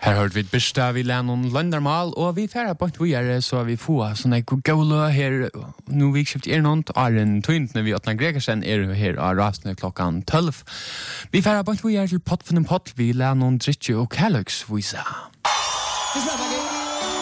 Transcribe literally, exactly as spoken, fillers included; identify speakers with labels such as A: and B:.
A: Her hørte vi et børste, vi lær noen landermal, og vi færre på et videre, så vi får sånne gode her, nå vi kjøpt er noen, er en tøynt når vi åttende Gregersen er her av rasende klokken tolv. Vi færre på et videre til pott for en pott, vi lær noen drittje og kærløks, vi sa.